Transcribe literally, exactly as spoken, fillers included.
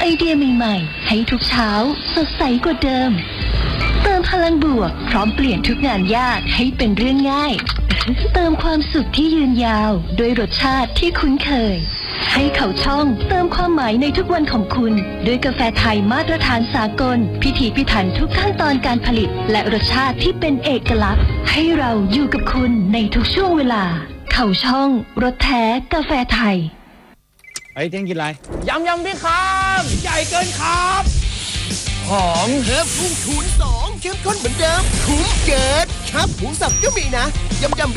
เดียใหม่ๆให้ทุกเช้าสดใสกว่าเดิมเติมพลังบวกพร้อมเปลี่ยนทุกงานยากให้เป็นเรื่องง่ายเติมความสุขที่ยืนยาวด้วยรสชาติที่คุ้นเคยให้เขาช่องเติมความหมายในทุกวันของคุณด้วยกาแฟไทยมาตรฐานสากลพิถีพิถันทุกขั้นตอนการผลิตและรสชาติที่เป็นเอกลักษณ์ให้เราอยู่กับคุณในทุกช่วงเวลาเขาช่องรสแท้กาแฟไทยไอ้เท่งกินอะไรยำยำพี่คำใหญ่เกินครับหอมเพิ่มพุ่งคูณสองเข้มข้นเหมือนเดิมคุ้มเกินครับหมูสับก็มีนะยำยำ